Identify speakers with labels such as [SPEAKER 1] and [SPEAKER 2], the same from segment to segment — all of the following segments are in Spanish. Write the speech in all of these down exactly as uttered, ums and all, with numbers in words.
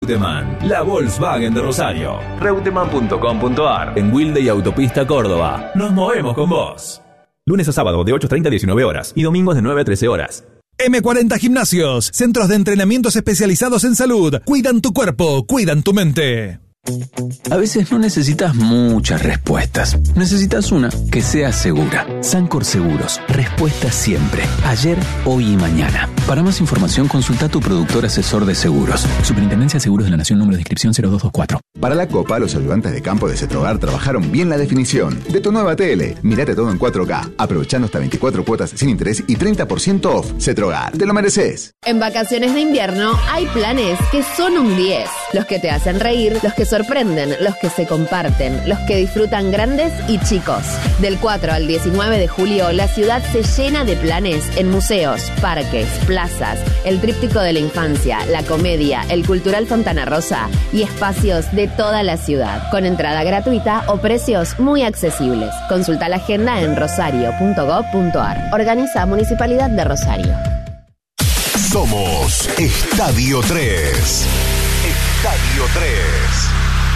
[SPEAKER 1] Reutemann, la Volkswagen de Rosario. Reutemann punto com punto ar. En Wilde y Autopista Córdoba. Nos movemos con vos. Lunes a sábado de ocho treinta a diecinueve horas y domingos de nueve a trece horas.
[SPEAKER 2] eme cuarenta Gimnasios, centros de entrenamientos especializados en salud. Cuidan tu cuerpo, cuidan tu mente.
[SPEAKER 3] A veces no necesitas muchas respuestas. Necesitas una que sea segura. Sancor Seguros. Respuesta siempre. Ayer, hoy y mañana. Para más información, consulta a tu productor asesor de seguros. Superintendencia de Seguros de la Nación, número de inscripción cero dos dos cuatro.
[SPEAKER 4] Para la Copa, los ayudantes de campo de Cetrogar trabajaron bien la definición de tu nueva tele. Mírate todo en cuatro K, aprovechando hasta veinticuatro cuotas sin interés y treinta por ciento off. Cetrogar, te lo mereces.
[SPEAKER 5] En vacaciones de invierno hay planes que son un diez. Los que te hacen reír, los que sorprenden, los que se comparten, los que disfrutan grandes y chicos. Del cuatro al diecinueve de julio, la ciudad se llena de planes en museos, parques, plazas, el tríptico de la infancia, la comedia, el cultural Fontana Rosa y espacios de toda la ciudad, con entrada gratuita o precios muy accesibles. Consulta la agenda en rosario punto gob punto ar. Organiza Municipalidad de Rosario.
[SPEAKER 6] Somos Estadio tres. Estadio tres.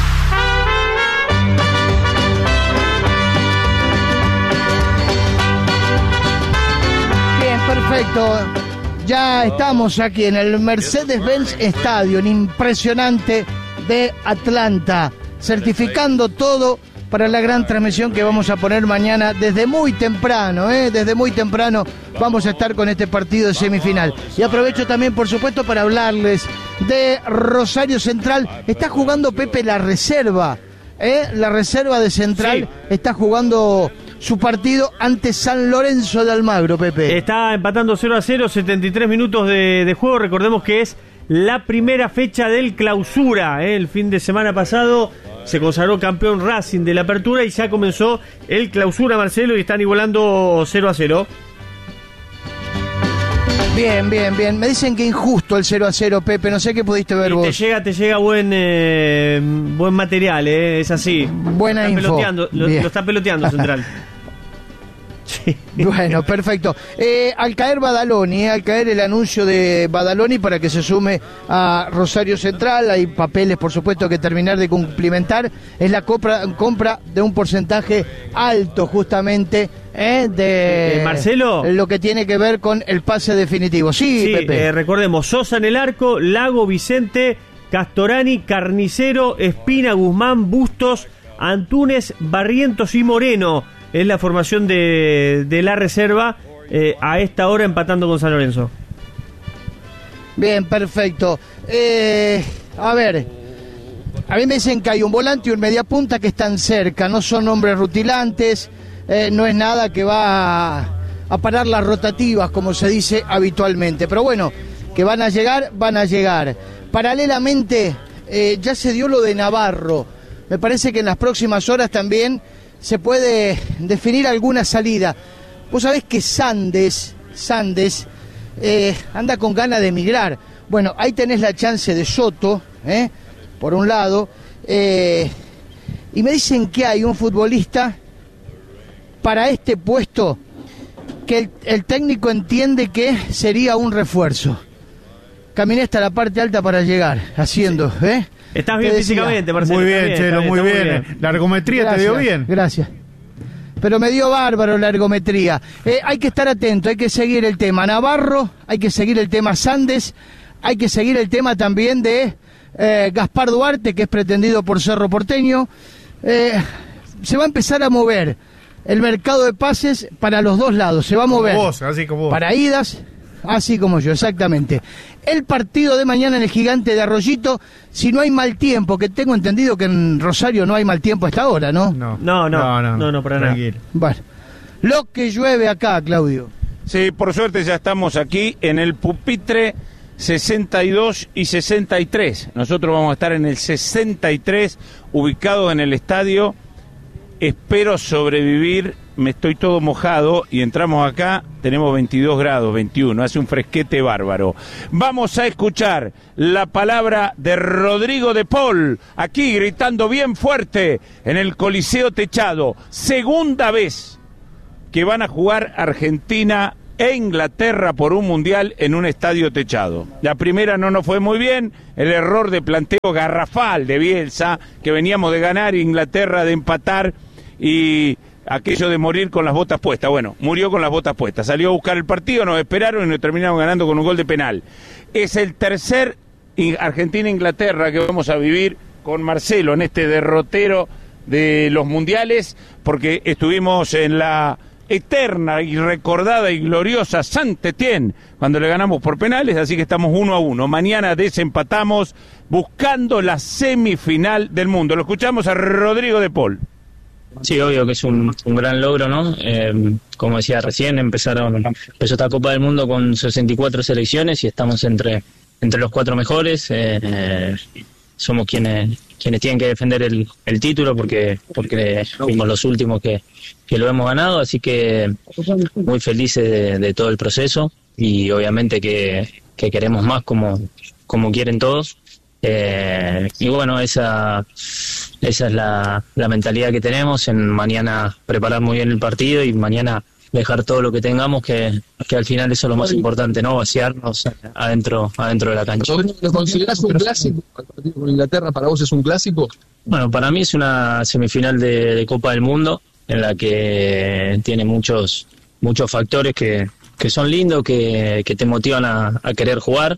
[SPEAKER 7] Bien, perfecto. Ya estamos aquí en el Mercedes-Benz Stadium, impresionante, de Atlanta, certificando todo para la gran transmisión que vamos a poner mañana desde muy temprano, ¿eh? Desde muy temprano vamos a estar con este partido de semifinal. Y aprovecho también, por supuesto, para hablarles de Rosario Central. Está jugando Pepe la reserva, ¿eh? La reserva de Central sí. Está jugando su partido ante San Lorenzo de Almagro, Pepe.
[SPEAKER 8] Está empatando cero a cero, setenta y tres minutos de, de juego. Recordemos que es la primera fecha del clausura, ¿eh? El fin de semana pasado se consagró campeón Racing de la apertura y ya comenzó el clausura, Marcelo, y están igualando cero a cero.
[SPEAKER 7] Bien, bien, bien. Me dicen que injusto el cero a cero, Pepe. No sé qué pudiste ver
[SPEAKER 8] y
[SPEAKER 7] vos.
[SPEAKER 8] Te llega, te llega buen eh, buen material, ¿eh? Es así.
[SPEAKER 7] Buena
[SPEAKER 8] está
[SPEAKER 7] info.
[SPEAKER 8] Peloteando, lo, lo está peloteando Central.
[SPEAKER 7] Sí. Bueno, perfecto. Eh, al caer Badaloni, eh, al caer el anuncio de Badaloni para que se sume a Rosario Central, hay papeles, por supuesto, que terminar de cumplimentar. Es la compra, compra de un porcentaje alto, justamente, eh, de
[SPEAKER 8] eh, Marcelo,
[SPEAKER 7] lo que tiene que ver con el pase definitivo. Sí,
[SPEAKER 8] sí
[SPEAKER 7] Pepe.
[SPEAKER 8] Eh, recordemos, Sosa en el arco, Lago, Vicente, Castorani, Carnicero, Espina, Guzmán, Bustos, Antúnez, Barrientos y Moreno. Es la formación de, de la reserva eh, a esta hora empatando con San Lorenzo.
[SPEAKER 7] Bien, perfecto. Eh, a ver, a mí me dicen que hay un volante y un mediapunta que están cerca, no son hombres rutilantes, eh, no es nada que va a, a parar las rotativas, como se dice habitualmente. Pero bueno, que van a llegar, van a llegar. Paralelamente, eh, ya se dio lo de Navarro. Me parece que en las próximas horas también se puede definir alguna salida. Vos sabés que Sandes, Sandes eh, anda con ganas de emigrar. Bueno, ahí tenés la chance de Soto, ¿eh? Por un lado. Eh, y me dicen que hay un futbolista para este puesto que el, el técnico entiende que sería un refuerzo. Caminé hasta la parte alta para llegar, haciendo, ¿eh?
[SPEAKER 8] Estás bien físicamente, Marcelo.
[SPEAKER 9] Muy bien,
[SPEAKER 8] bien
[SPEAKER 9] Chelo, muy bien. bien. La ergometría gracias, te dio bien.
[SPEAKER 7] Gracias. Pero me dio bárbaro la ergometría. Eh, hay que estar atento, hay que seguir el tema Navarro, hay que seguir el tema Sandes, hay que seguir el tema también de eh, Gaspar Duarte, que es pretendido por Cerro Porteño. Eh, se va a empezar a mover el mercado de pases para los dos lados, se va a mover.
[SPEAKER 9] Como vos, así como vos.
[SPEAKER 7] Para idas, así como yo, exactamente. El partido de mañana en el Gigante de Arroyito, si no hay mal tiempo, que tengo entendido que en Rosario no hay mal tiempo a esta hora, ¿no?
[SPEAKER 8] No, no, no, no, no, no, no para nada.
[SPEAKER 7] Bueno, lo que llueve acá, Claudio.
[SPEAKER 10] Sí, por suerte ya estamos aquí en el pupitre sesenta y dos y sesenta y tres. Nosotros vamos a estar en el sesenta y tres, ubicados en el estadio. Espero sobrevivir, me estoy todo mojado y entramos acá, tenemos veintidós grados, veintiuno, hace un fresquete bárbaro. Vamos a escuchar la palabra de Rodrigo de Paul, aquí gritando bien fuerte en el Coliseo Techado. Segunda vez que van a jugar Argentina e Inglaterra por un mundial en un estadio techado. La primera no nos fue muy bien, el error de planteo garrafal de Bielsa, que veníamos de ganar, Inglaterra de empatar y aquello de morir con las botas puestas. Bueno, murió con las botas puestas, salió a buscar el partido, nos esperaron y nos terminamos ganando con un gol de penal. Es el tercer Argentina-Inglaterra que vamos a vivir con Marcelo en este derrotero de los mundiales, porque estuvimos en la eterna y recordada y gloriosa Saint-Étienne cuando le ganamos por penales, así que estamos uno a uno. Mañana desempatamos buscando la semifinal del mundo. Lo escuchamos a Rodrigo de Paul.
[SPEAKER 11] Sí, obvio que es un, un gran logro, ¿no? Eh, como decía recién, empezaron empezó esta Copa del Mundo con sesenta y cuatro selecciones y estamos entre entre los cuatro mejores. Eh, eh, somos quienes quienes tienen que defender el, el título porque porque fuimos los últimos que, que lo hemos ganado, así que muy felices de, de todo el proceso y obviamente que, que queremos más como, como quieren todos. Eh, y bueno, esa esa es la, la mentalidad que tenemos, en mañana preparar muy bien el partido y mañana dejar todo lo que tengamos, que, que al final eso es lo más importante, ¿no? Vaciarnos adentro adentro de la cancha.
[SPEAKER 12] ¿Lo considerás un clásico? ¿El partido con Inglaterra para vos es un clásico?
[SPEAKER 11] Bueno, para mí es una semifinal de, de Copa del Mundo en la que tiene muchos muchos factores que, que son lindos, que, que te motivan a, a querer jugar.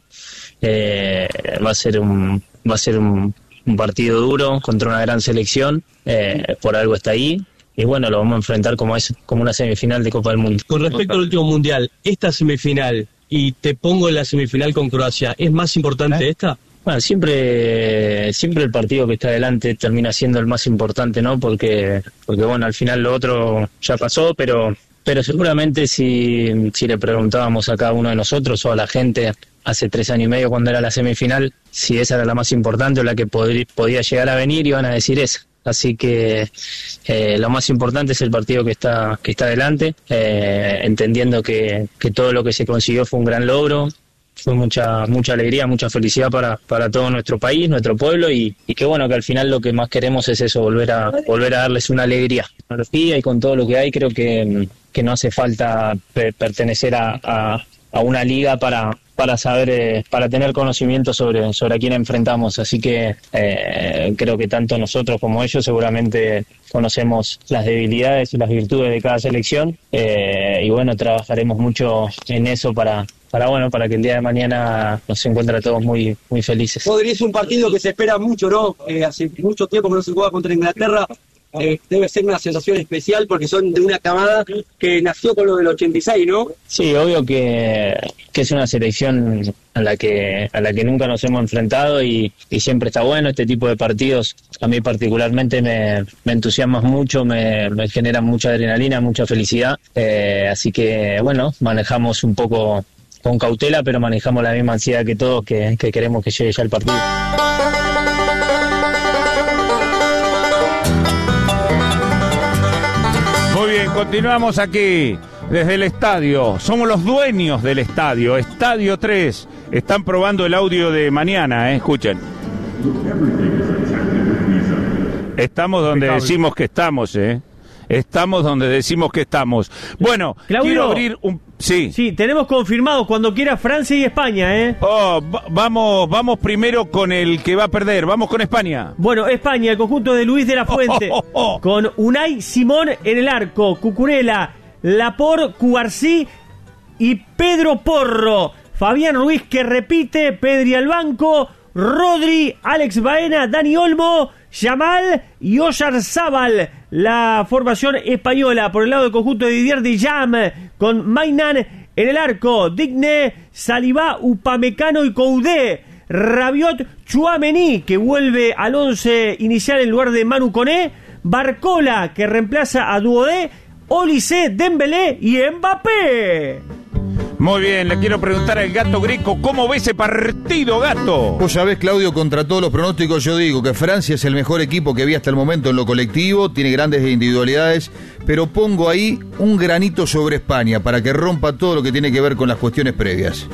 [SPEAKER 11] Eh, va a ser un va a ser un, un partido duro contra una gran selección, eh, por algo está ahí. Y bueno, lo vamos a enfrentar como es como una semifinal de Copa del Mundo.
[SPEAKER 13] Con respecto al último mundial, esta semifinal, y te pongo en la semifinal con Croacia, ¿es más importante ¿Eh? esta?
[SPEAKER 11] Bueno, siempre siempre el partido que está adelante termina siendo el más importante, ¿no? Porque porque bueno, al final lo otro ya pasó, pero pero seguramente si, si le preguntábamos a cada uno de nosotros o a la gente hace tres años y medio cuando era la semifinal, si esa era la más importante o la que podría, podía llegar a venir, iban a decir esa. Así que eh, lo más importante es el partido que está que está adelante, eh, entendiendo que, que todo lo que se consiguió fue un gran logro, fue mucha mucha alegría, mucha felicidad para, para todo nuestro país, nuestro pueblo y, y que bueno, que al final lo que más queremos es eso, volver a volver a darles una alegría. Con la tecnología y con todo lo que hay, creo que, que no hace falta per- pertenecer a, a, a una liga para para saber, eh, para tener conocimiento sobre, sobre a quién enfrentamos, así que eh, creo que tanto nosotros como ellos seguramente conocemos las debilidades y las virtudes de cada selección, eh, y bueno, trabajaremos mucho en eso para, para bueno, para que el día de mañana nos encuentre a todos muy, muy felices.
[SPEAKER 14] Rodri, es un partido que se espera mucho, ¿no? Eh, hace mucho tiempo que no se juega contra Inglaterra. Eh, debe ser una sensación especial porque son de una camada que nació con lo del ochenta y seis, ¿no?
[SPEAKER 11] Sí, obvio que, que es una selección a la que a la que nunca nos hemos enfrentado y, y siempre está bueno este tipo de partidos. A mí particularmente me, me entusiasma mucho, me, me genera mucha adrenalina, mucha felicidad, eh, así que bueno, manejamos un poco con cautela, pero manejamos la misma ansiedad que todos, que, que queremos que llegue ya el partido.
[SPEAKER 10] Continuamos aquí desde el estadio. Somos los dueños del estadio. Estadio tres. Están probando el audio de mañana, ¿eh? Escuchen. Estamos donde decimos que estamos, ¿eh? Estamos donde decimos que estamos. Bueno,
[SPEAKER 8] Claudio,
[SPEAKER 10] quiero abrir un... Sí.
[SPEAKER 8] Sí, tenemos confirmado cuando quiera Francia y España, ¿eh?
[SPEAKER 10] Oh, va- vamos, vamos primero con el que va a perder. Vamos con España.
[SPEAKER 8] Bueno, España, el conjunto de Luis de la Fuente,
[SPEAKER 10] Oh, oh, oh.
[SPEAKER 8] con Unai Simón en el arco, Cucurella, Laporte, Cubarsí y Pedro Porro. Fabián Ruiz que repite, Pedri al banco, Rodri, Alex Baena, Dani Olmo, Yamal y Oyarzábal. La formación española por el lado del conjunto de Didier Deschamps, con Mainan en el arco, Digne, Saliba, Upamecano y Koudé. Rabiot, Tchouaméni, que vuelve al once inicial en lugar de Manu Koné, Barcola, que reemplaza a Duodé, Olise, Dembélé y Mbappé.
[SPEAKER 10] Muy bien, le quiero preguntar al Gato Greco, ¿cómo ve ese partido, Gato?
[SPEAKER 15] Vos sabés, Claudio, contra todos los pronósticos yo digo que Francia es el mejor equipo que vi hasta el momento en lo colectivo, tiene grandes individualidades, pero pongo ahí un granito sobre España para que rompa todo lo que tiene que ver con las cuestiones previas.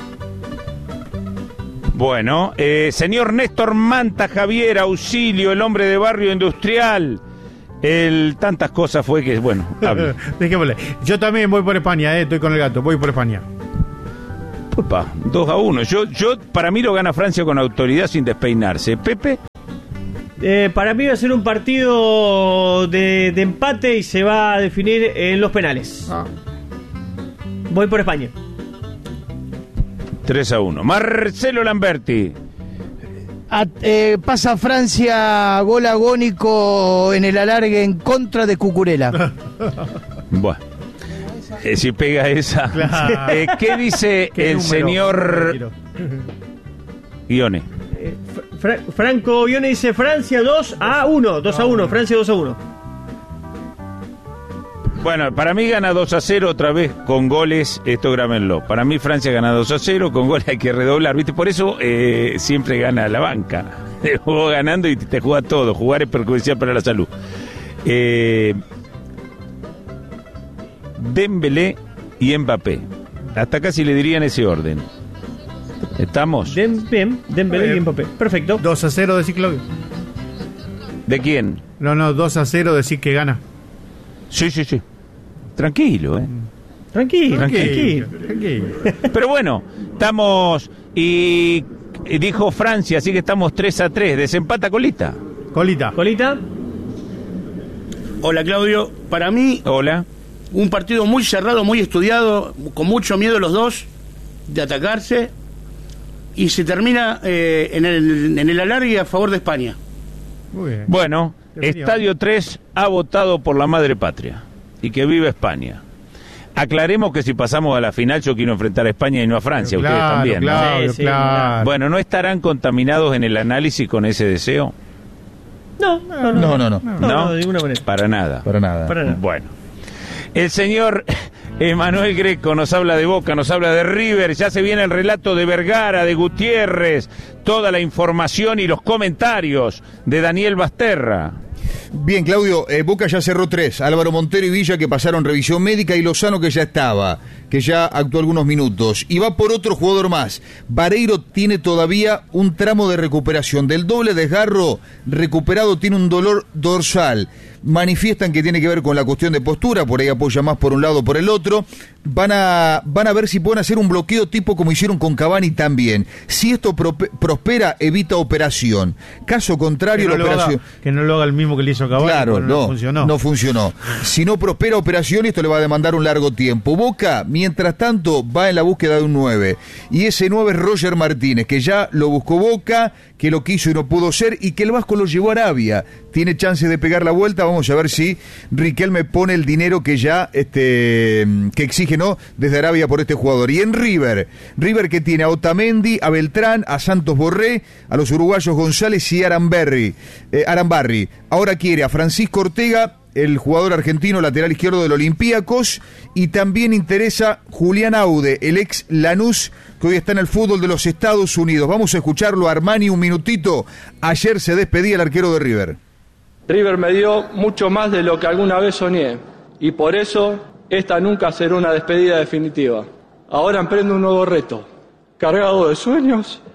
[SPEAKER 10] Bueno, eh, señor Néstor Manta Javier, auxilio, el hombre de Barrio Industrial. El, tantas cosas fue que, bueno, hable.
[SPEAKER 9] Dejémosle. Yo también voy por España, eh, estoy con el gato, voy por España.
[SPEAKER 10] Opa, dos a uno. Yo, yo, para mí lo gana Francia con autoridad sin despeinarse. Pepe.
[SPEAKER 8] Eh, para mí va a ser un partido de, de empate y se va a definir en los penales. Ah. Voy por España.
[SPEAKER 10] tres a uno. Marcelo Lamberti.
[SPEAKER 7] A, eh, pasa Francia, gol agónico en el alargue en contra de Cucurella.
[SPEAKER 10] Bueno, eh, si pega esa. Claro. Eh, ¿Qué dice ¿Qué el número? señor Guione?
[SPEAKER 8] Eh, Fra- Franco Guione dice Francia dos a uno. dos a uno, Francia dos a uno.
[SPEAKER 10] Bueno, para mí gana dos a cero otra vez con goles, esto grábenlo. Para mí Francia gana dos a cero, con goles hay que redoblar, ¿viste? Por eso eh, siempre gana la banca. Jugó ganando y te juega todo, jugar es perjudicial para la salud. Eh, Dembélé y Mbappé. Hasta casi le diría en ese orden. ¿Estamos?
[SPEAKER 8] Dem, Dem, Dembélé y Mbappé. Perfecto.
[SPEAKER 9] dos a cero decir Claudio.
[SPEAKER 10] ¿De quién?
[SPEAKER 9] No, no, dos a cero decir que gana.
[SPEAKER 10] Sí, sí, sí. Tranquilo, ¿eh?
[SPEAKER 8] Tranquilo,
[SPEAKER 10] tranquilo.
[SPEAKER 8] tranquilo.
[SPEAKER 10] Pero bueno, estamos... Y, y dijo Francia, así que estamos tres a tres. Desempata Colita.
[SPEAKER 9] Colita.
[SPEAKER 8] Colita.
[SPEAKER 16] Hola, Claudio. Para mí...
[SPEAKER 10] Hola.
[SPEAKER 16] Un partido muy cerrado, muy estudiado, con mucho miedo los dos de atacarse. Y se termina eh, en, el, en el alargue a favor de España.
[SPEAKER 10] Muy bien. Bueno... Estadio tres ha votado por la madre patria y que viva España. Aclaremos que si pasamos a la final yo quiero enfrentar a España y no a Francia. Pero ustedes claro, también,
[SPEAKER 9] claro,
[SPEAKER 10] ¿no?
[SPEAKER 9] Sí, claro.
[SPEAKER 10] Bueno, ¿no estarán contaminados en el análisis con ese deseo?
[SPEAKER 8] No, no, no.
[SPEAKER 15] No, no, no.
[SPEAKER 10] ¿No?
[SPEAKER 8] no, no de ninguna manera.
[SPEAKER 10] Para nada.
[SPEAKER 15] Para nada.
[SPEAKER 8] Para nada.
[SPEAKER 10] Bueno. El señor Emanuel Greco nos habla de Boca, nos habla de River, ya se viene el relato de Vergara, de Gutiérrez, toda la información y los comentarios de Daniel Basterra.
[SPEAKER 15] Bien, Claudio, eh, Boca ya cerró tres. Álvaro Montero y Villa que pasaron revisión médica y Lozano que ya estaba, que ya actuó algunos minutos. Y va por otro jugador más. Vareiro tiene todavía un tramo de recuperación. Del doble desgarro recuperado tiene un dolor dorsal. Manifiestan que tiene que ver con la cuestión de postura, por ahí apoya más por un lado o por el otro. Van a, van a ver si pueden hacer un bloqueo tipo como hicieron con Cavani también. Si esto pro, prospera, evita operación. Caso contrario,
[SPEAKER 9] que no
[SPEAKER 15] la operación...
[SPEAKER 9] Haga, que no lo haga el mismo que le hizo Cavani.
[SPEAKER 15] Claro, no,
[SPEAKER 9] no funcionó.
[SPEAKER 15] No funcionó. Si no prospera operación, esto le va a demandar un largo tiempo. Boca, mientras tanto, va en la búsqueda de un nueve. Y ese nueve es Roger Martínez, que ya lo buscó Boca, que lo quiso y no pudo ser, y que el Vasco lo llevó a Arabia. Tiene chance de pegar la vuelta. Vamos a ver si Riquelme pone el dinero que ya este que exige, ¿no?, desde Arabia por este jugador. Y en River, River que tiene a Otamendi, a Beltrán, a Santos Borré, a los uruguayos González y Aramberri, eh, Arambarri. Ahora quiere a Francisco Ortega, el jugador argentino lateral izquierdo del Olympiacos, y también interesa Julián Aude, el ex Lanús, que hoy está en el fútbol de los Estados Unidos. Vamos a escucharlo a Armani un minutito. Ayer se despedía el arquero de River.
[SPEAKER 17] River me dio mucho más de lo que alguna vez soñé, y por eso esta nunca será una despedida definitiva. Ahora emprendo un nuevo reto, cargado de sueños